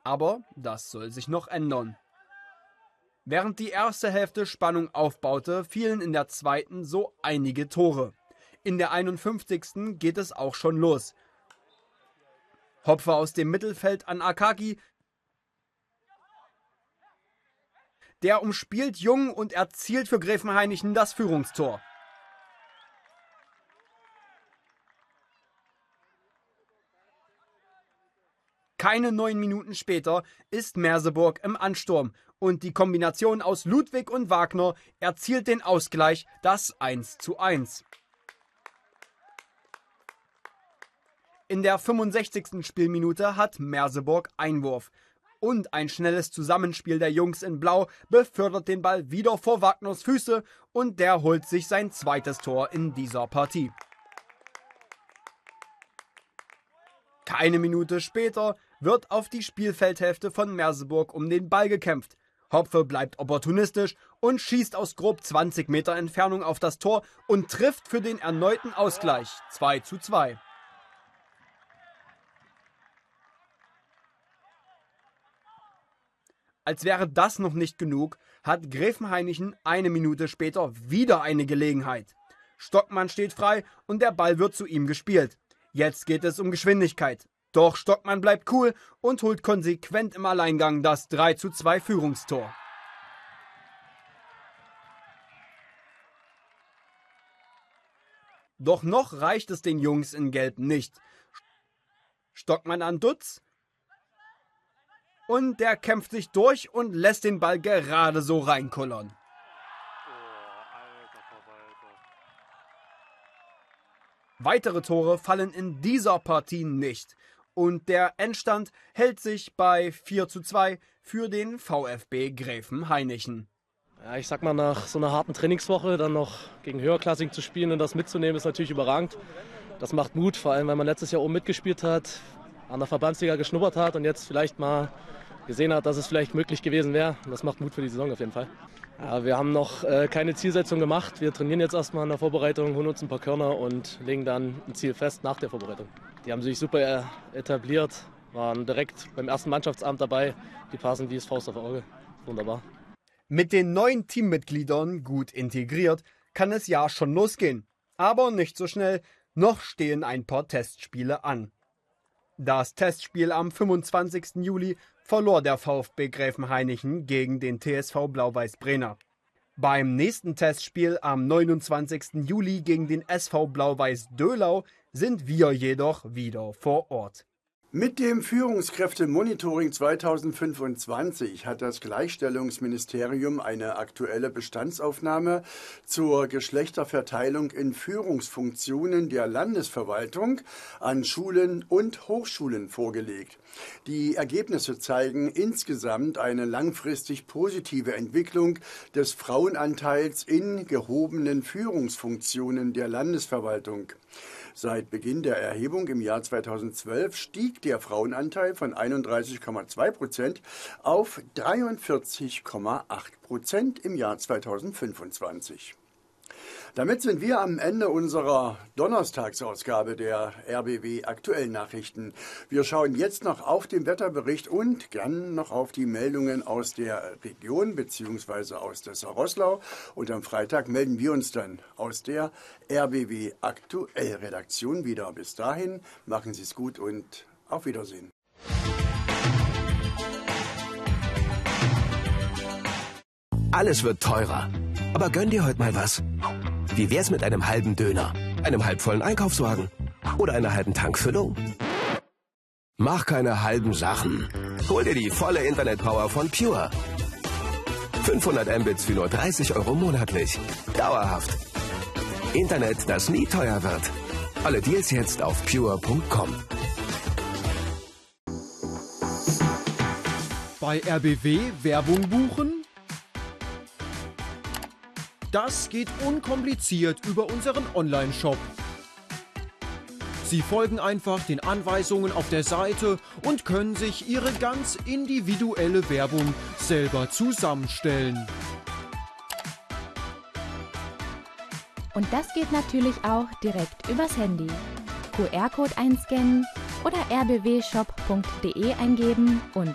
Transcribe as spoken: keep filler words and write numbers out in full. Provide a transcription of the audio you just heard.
Aber das soll sich noch ändern. Während die erste Hälfte Spannung aufbaute, fielen in der zweiten so einige Tore. In der einundfünfzigsten geht es auch schon los. Hopfer aus dem Mittelfeld an Akagi. Der umspielt Jung und erzielt für Gräfenhainichen das Führungstor. Keine neun Minuten später ist Merseburg im Ansturm und die Kombination aus Ludwig und Wagner erzielt den Ausgleich, das eins zu eins. In der fünfundsechzigsten Spielminute hat Merseburg Einwurf. Und ein schnelles Zusammenspiel der Jungs in Blau befördert den Ball wieder vor Wagners Füße und der holt sich sein zweites Tor in dieser Partie. Keine Minute später wird auf die Spielfeldhälfte von Merseburg um den Ball gekämpft. Hopfe bleibt opportunistisch und schießt aus grob zwanzig Meter Entfernung auf das Tor und trifft für den erneuten Ausgleich zwei zu zwei. Als wäre das noch nicht genug, hat Gräfenhainichen eine Minute später wieder eine Gelegenheit. Stockmann steht frei und der Ball wird zu ihm gespielt. Jetzt geht es um Geschwindigkeit. Doch Stockmann bleibt cool und holt konsequent im Alleingang das drei zu zwei Führungstor. Doch noch reicht es den Jungs in Gelb nicht. Stockmann an Dutz. Und der kämpft sich durch und lässt den Ball gerade so reinkullern. Weitere Tore fallen in dieser Partie nicht. Und der Endstand hält sich bei vier zu zwei für den VfB Gräfenhainichen. Ja, ich sag mal, nach so einer harten Trainingswoche dann noch gegen Höherklassing zu spielen und das mitzunehmen, ist natürlich überragend. Das macht Mut, vor allem, weil man letztes Jahr oben mitgespielt hat, an der Verbandsliga geschnuppert hat und jetzt vielleicht mal gesehen hat, dass es vielleicht möglich gewesen wäre. Das macht Mut für die Saison auf jeden Fall. Ja, wir haben noch äh, keine Zielsetzung gemacht. Wir trainieren jetzt erstmal in der Vorbereitung, holen uns ein paar Körner und legen dann ein Ziel fest nach der Vorbereitung. Die haben sich super etabliert, waren direkt beim ersten Mannschaftsamt dabei. Die passen wie das Faust auf Auge. Wunderbar. Mit den neuen Teammitgliedern gut integriert, kann es ja schon losgehen. Aber nicht so schnell, noch stehen ein paar Testspiele an. Das Testspiel am fünfundzwanzigsten Juli verlor der VfB Gräfenhainichen gegen den T S V Blau-Weiß Brena. Beim nächsten Testspiel am neunundzwanzigsten Juli gegen den S V Blau-Weiß Döhlau sind wir jedoch wieder vor Ort. Mit dem Führungskräftemonitoring zweitausendfünfundzwanzig hat das Gleichstellungsministerium eine aktuelle Bestandsaufnahme zur Geschlechterverteilung in Führungsfunktionen der Landesverwaltung an Schulen und Hochschulen vorgelegt. Die Ergebnisse zeigen insgesamt eine langfristig positive Entwicklung des Frauenanteils in gehobenen Führungsfunktionen der Landesverwaltung. Seit Beginn der Erhebung im Jahr zweitausendzwölf stieg der Frauenanteil von einunddreißig Komma zwei Prozent auf dreiundvierzig Komma acht Prozent im Jahr zweitausendfünfundzwanzig. Damit sind wir am Ende unserer Donnerstagsausgabe der R B W Aktuellen Nachrichten. Wir schauen jetzt noch auf den Wetterbericht und gern noch auf die Meldungen aus der Region bzw. aus Dessau-Roßlau. Und am Freitag melden wir uns dann aus der R B W Aktuell Redaktion wieder. Bis dahin, machen Sie es gut und auf Wiedersehen. Alles wird teurer. Aber gönn dir heute mal was. Wie wär's mit einem halben Döner, einem halbvollen Einkaufswagen oder einer halben Tankfüllung? Mach keine halben Sachen. Hol dir die volle Internetpower von Pure. fünfhundert Mbits für nur dreißig Euro monatlich. Dauerhaft. Internet, das nie teuer wird. Alle Deals jetzt auf pure punkt com. Bei R B W Werbung buchen? Das geht unkompliziert über unseren Online-Shop. Sie folgen einfach den Anweisungen auf der Seite und können sich Ihre ganz individuelle Werbung selber zusammenstellen. Und das geht natürlich auch direkt übers Handy. Q R-Code einscannen oder r b w shop punkt d e eingeben und